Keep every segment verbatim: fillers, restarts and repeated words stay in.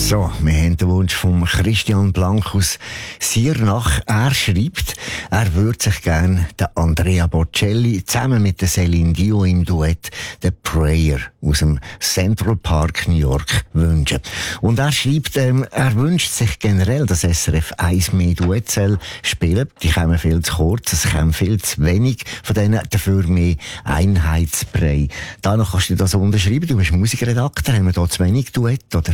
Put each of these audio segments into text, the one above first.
So, wir haben den Wunsch von Christian Blank aus Siernach. Er schreibt, er würde sich gerne den Andrea Bocelli zusammen mit der Céline Dion im Duett «The Prayer» aus dem Central Park, New York, wünschen. Und er schreibt, ähm, er wünscht sich generell, dass S R F eins mehr Duett soll spielen. Die kommen viel zu kurz, es kommen viel zu wenig von denen, dafür mehr Einheitsbrei. Danach kannst du das unterschreiben, du bist Musikredakteur, haben wir da zu wenig Duett, oder?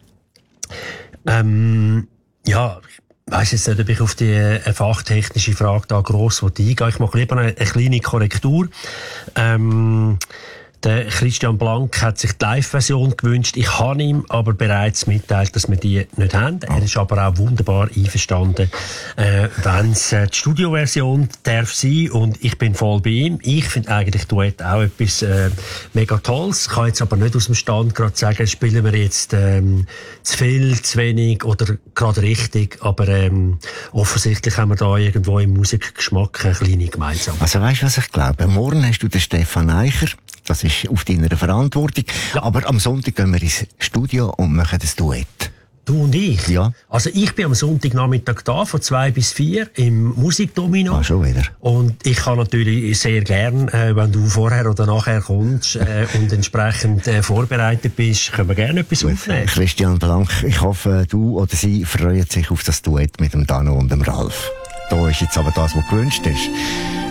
Ähm, ja, ich weiss jetzt nicht, ob ich auf die äh, fachtechnische Frage da gross eingehen will. Ich mache lieber eine, eine kleine Korrektur. Ähm, Der Christian Blank hat sich die Live-Version gewünscht. Ich habe ihm aber bereits mitteilt, dass wir die nicht haben. Er ist aber auch wunderbar einverstanden, äh, wenn es äh, die Studioversion darf sein. Und ich bin voll bei ihm. Ich finde eigentlich Duett auch etwas äh, mega Tolles. Ich kann jetzt aber nicht aus dem Stand gerade sagen, spielen wir jetzt ähm, zu viel, zu wenig oder gerade richtig. Aber ähm, offensichtlich haben wir da irgendwo im Musikgeschmack eine kleine Gemeinsamkeit. Also weißt du, was ich glaube? Morgen hast du den Stefan Eicher. Das ist auf deiner Verantwortung. Ja. Aber am Sonntag gehen wir ins Studio und machen das Duett. Du und ich? Ja. Also ich bin am Sonntagnachmittag da, von zwei bis vier, im Musikdomino. Ah, schon wieder. Und ich kann natürlich sehr gern, äh, wenn du vorher oder nachher kommst äh, und entsprechend äh, vorbereitet bist, können wir gerne etwas Gut. aufnehmen. Christian Blank, ich hoffe, du oder sie freuen sich auf das Duett mit dem Dano und dem Ralf. Da ist jetzt aber das, was du gewünscht hast.